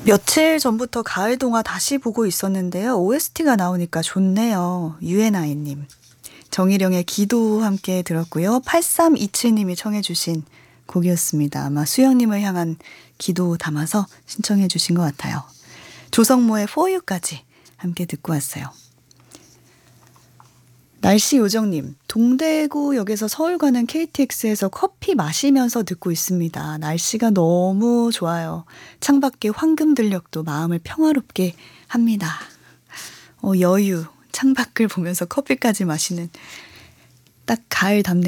며칠 전부터 가을 동화 다시 보고 있었는데요. OST가 나오니까 좋네요. 유엔아이님. 정희령의 기도 함께 들었고요. 8327님이 청해 주신 곡이었습니다. 아마 수영님을 향한 기도 담아서 신청해 주신 것 같아요. 조성모의 For You까지 함께 듣고 왔어요. 날씨 요정님, 동대구역에서 서울 가는 KTX에서 커피 마시면서 듣고 있습니다. 날씨가 너무 좋아요. 창밖에 황금 들녘도 마음을 평화롭게 합니다. 여유, 창밖을 보면서 커피까지 마시는 딱 가을 답네요.